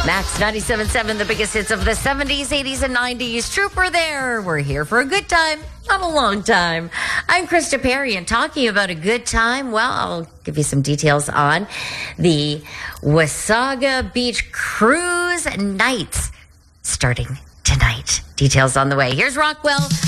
Max 97.7, the biggest hits of the 70s, 80s, and 90s. Trooper there. We're here for a good time, not a long time. I'm Krista Perry, and talking about a good time, well, I'll give you some details on the Wasaga Beach Cruise Nights starting tonight. Details on the way. Here's Rockwell